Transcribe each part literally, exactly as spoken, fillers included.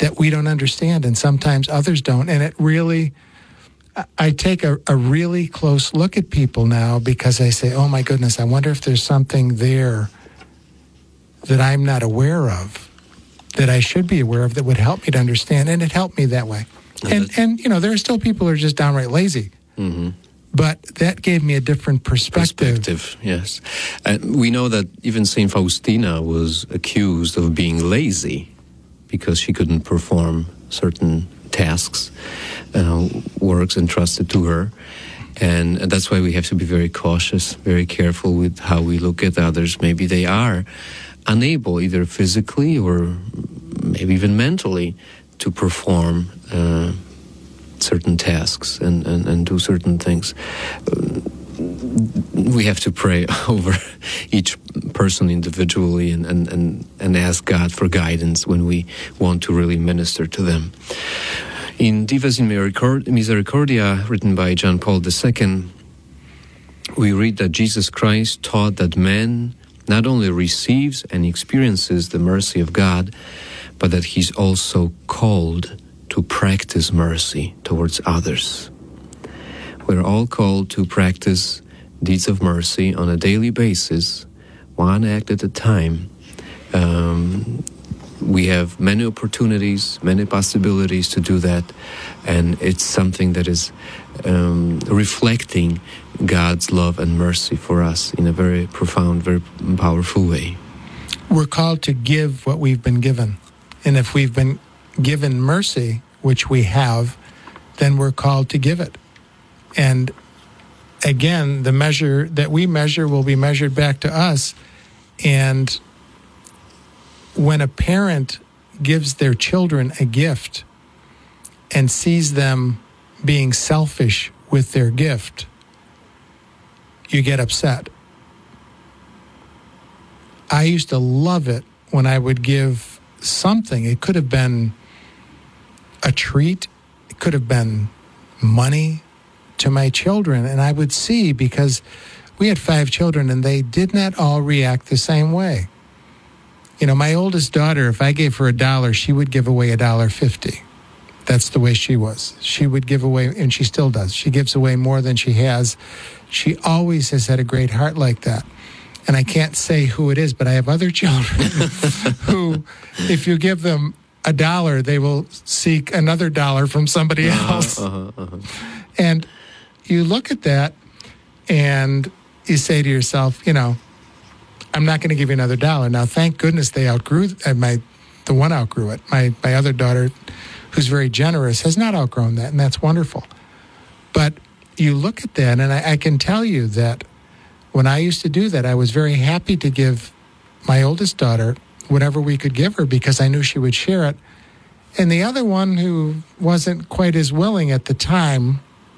that we don't understand, and sometimes others don't. And it really, I take a, a really close look at people now because I say, oh my goodness, I wonder if there's something there that I'm not aware of, that I should be aware of, that would help me to understand. And it helped me that way. And, and you know, there are still people who are just downright lazy. Mm-hmm. But that gave me a different perspective. Perspective, yes. And we know that even Saint Faustina was accused of being lazy because she couldn't perform certain tasks, uh, works entrusted to her. And that's why we have to be very cautious, very careful with how we look at others. Maybe they are unable, either physically or maybe even mentally, to perform uh, certain tasks and, and, and do certain things. Uh, we have to pray over each person individually and, and, and, and ask God for guidance when we want to really minister to them. In Divas in Misericordia, written by John Paul the Second, we read that Jesus Christ taught that man not only receives and experiences the mercy of God, but that he's also called to practice mercy towards others. We're all called to practice deeds of mercy on a daily basis, one act at a time. Um, we have many opportunities, many possibilities to do that, and it's something that is um, reflecting God's love and mercy for us in a very profound, very powerful way. We're called to give what we've been given. And if we've been given mercy, which we have, then we're called to give it. And again, the measure that we measure will be measured back to us. And when a parent gives their children a gift and sees them being selfish with their gift, you get upset. I used to love it when I would give something. It could have been a treat. It could have been money to my children. And I would see, because we had five children and they did not all react the same way. You know, my oldest daughter, if I gave her a dollar, she would give away a dollar fifty. That's the way she was. She would give away, and she still does. She gives away more than she has. She always has had a great heart like that. And I can't say who it is, but I have other children who, if you give them a dollar, they will seek another dollar from somebody else. Uh-huh, uh-huh, uh-huh. And you look at that and you say to yourself, you know, I'm not going to give you another dollar. Now, thank goodness they outgrew, uh, my, the one outgrew it. My, my other daughter, who's very generous, has not outgrown that, and that's wonderful. But you look at that, and I, I can tell you that when I used to do that, I was very happy to give my oldest daughter whatever we could give her because I knew she would share it. And the other one, who wasn't quite as willing at the time,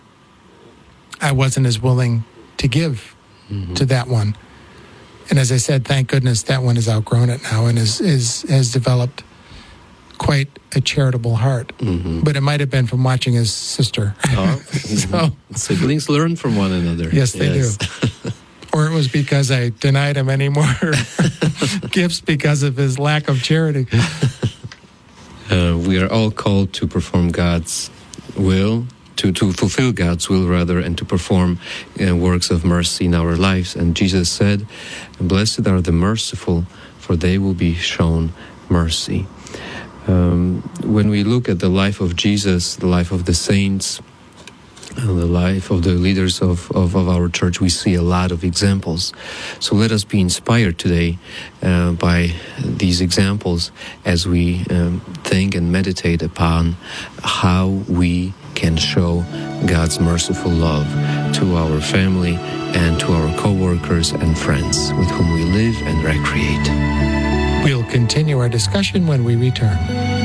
I wasn't as willing to give mm-hmm. to that one. And as I said, thank goodness that one has outgrown it now and is, is has developed quite a charitable heart. Mm-hmm. But it might have been from watching his sister. Oh. So siblings learn from one another. Yes, they yes. do. Or it was because I denied him any more gifts because of his lack of charity. Uh, we are all called to perform God's will, to, to fulfill God's will, rather, and to perform uh, works of mercy in our lives. And Jesus said, "Blessed are the merciful, for they will be shown mercy." Um, when we look at the life of Jesus, the life of the saints, and the life of the leaders of, of, of our church, we see a lot of examples. So let us be inspired today uh, by these examples as we um, think and meditate upon how we can show God's merciful love to our family and to our co-workers and friends with whom we live and recreate. We'll continue our discussion when we return.